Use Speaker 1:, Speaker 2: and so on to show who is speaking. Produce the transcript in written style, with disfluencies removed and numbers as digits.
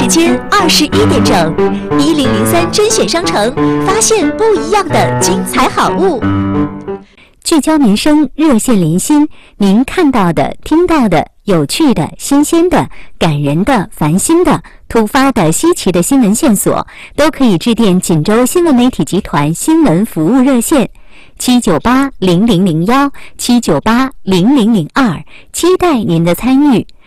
Speaker 1: 间21点整，1003甄选商城，发现不一样的精彩好物。
Speaker 2: 聚焦民生，热线连心，您看到的、听到的、有趣的、新鲜的、感人的、烦心的、突发的、稀奇的新闻线索，都可以致电锦州新闻媒体集团新闻服务热线7980001、7980002，期待您的参与。